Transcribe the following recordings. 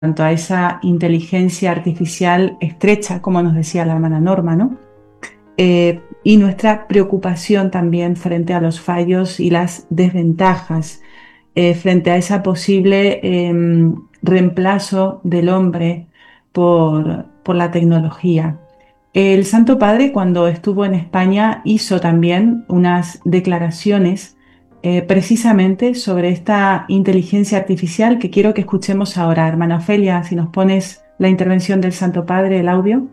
cuanto a esa inteligencia artificial estrecha, como nos decía la hermana Norma, ¿no? Y nuestra preocupación también frente a los fallos y las desventajas, frente a ese posible reemplazo del hombre por la tecnología. El Santo Padre, cuando estuvo en España, hizo también unas declaraciones precisamente sobre esta inteligencia artificial que quiero que escuchemos ahora. Hermana Ofelia, si nos pones la intervención del Santo Padre, el audio.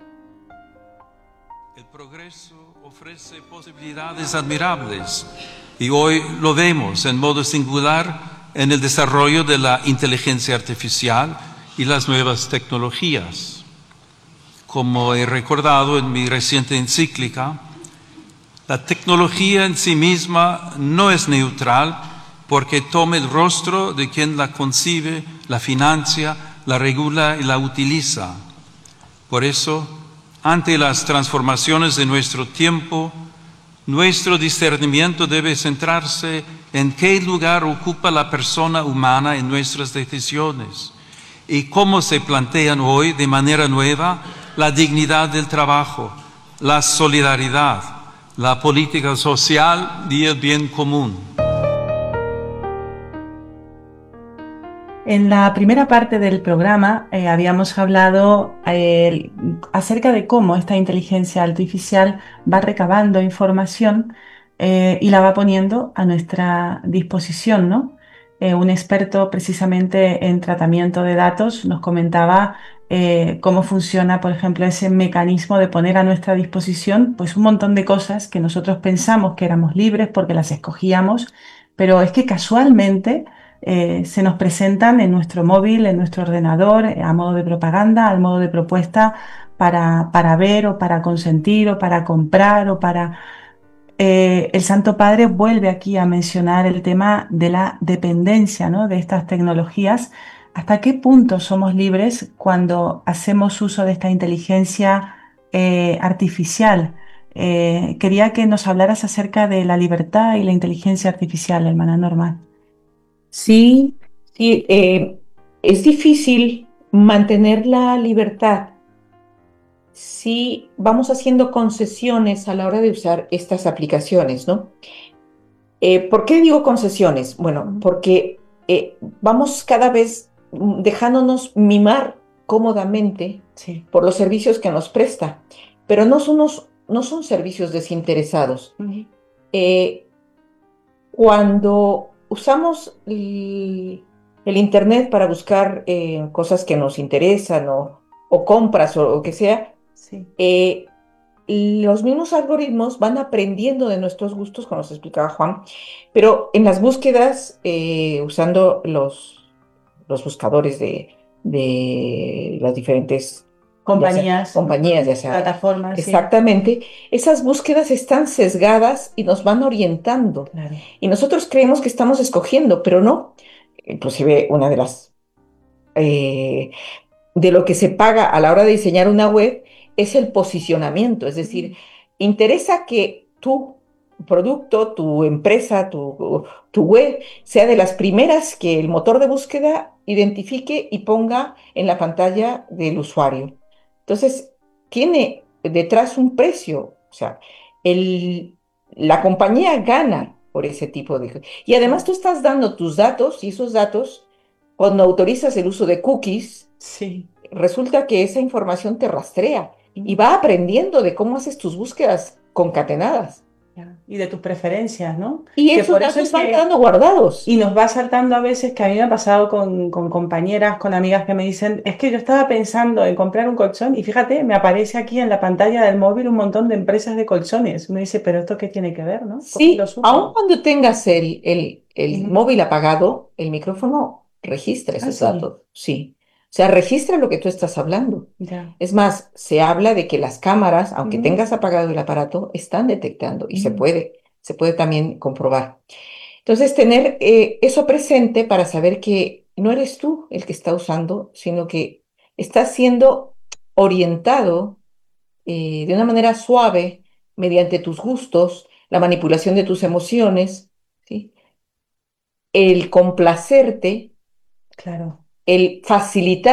El progreso ofrece posibilidades admirables y hoy lo vemos en modo singular en el desarrollo de la inteligencia artificial y las nuevas tecnologías. Como he recordado en mi reciente encíclica, la tecnología en sí misma no es neutral porque toma el rostro de quien la concibe, la financia, la regula y la utiliza. Por eso, ante las transformaciones de nuestro tiempo, nuestro discernimiento debe centrarse en qué lugar ocupa la persona humana en nuestras decisiones y cómo se plantean hoy de manera nueva la dignidad del trabajo, la solidaridad, la política social y el bien común. En la primera parte del programa habíamos hablado acerca de cómo esta inteligencia artificial va recabando información y la va poniendo a nuestra disposición, ¿no? Un experto precisamente en tratamiento de datos nos comentaba cómo funciona, por ejemplo, ese mecanismo de poner a nuestra disposición pues un montón de cosas que nosotros pensamos que éramos libres porque las escogíamos, pero es que casualmente se nos presentan en nuestro móvil, en nuestro ordenador, a modo de propaganda, al modo de propuesta para ver o para consentir o para comprar o para... el Santo Padre vuelve aquí a mencionar el tema de la dependencia, ¿no?, de estas tecnologías. ¿Hasta qué punto somos libres cuando hacemos uso de esta inteligencia artificial? Quería que nos hablaras acerca de la libertad y la inteligencia artificial, hermana Norma. Sí, sí, es difícil mantener la libertad si vamos haciendo concesiones a la hora de usar estas aplicaciones, ¿no? ¿Por qué digo concesiones? Bueno, porque vamos cada vez dejándonos mimar cómodamente Sí. por los servicios que nos presta, pero no son servicios desinteresados. Eh, Cuando usamos el Internet para buscar cosas que nos interesan o compras o que sea, Sí. los mismos algoritmos van aprendiendo de nuestros gustos, como nos explicaba Juan, pero en las búsquedas, usando los buscadores de las diferentes Compañías, compañías, ya sea plataformas, sí. exactamente, esas búsquedas están sesgadas y nos van orientando. Claro. Y nosotros creemos que estamos escogiendo, pero no. Inclusive una de eh, de lo que se paga a la hora de diseñar una web es el posicionamiento, es decir, interesa que tu producto, tu empresa, tu web sea de las primeras que el motor de búsqueda identifique y ponga en la pantalla del usuario. Entonces, tiene detrás un precio, o sea, el, la compañía gana por ese tipo de... Y además tú estás dando tus datos y esos datos, cuando autorizas el uso de cookies, Sí. resulta que esa información te rastrea y va aprendiendo de cómo haces tus búsquedas concatenadas. Ya. Y de tus preferencias, ¿no? Y Que esos por eso es datos van que... quedando guardados. Y nos va saltando a veces, que a mí me ha pasado con compañeras, con amigas que me dicen, es que yo estaba pensando en comprar un colchón y fíjate, me aparece aquí en la pantalla del móvil un montón de empresas de colchones. Uno dice, pero ¿esto qué tiene que ver, no? ¿Cómo lo Sí, aun supo? cuando tengas el Ujú. móvil apagado, el micrófono registra Ah, esos sí, datos. Sí. O sea, registra lo que tú estás hablando. ya. Es más, se habla de que las cámaras, aunque Ujú, tengas apagado el aparato, están detectando y ujú. se puede también comprobar. Entonces, tener eso presente para saber que no eres tú el que está usando, sino que estás siendo orientado de una manera suave mediante tus gustos, la manipulación de tus emociones, ¿sí? El complacerte Claro. el facilitar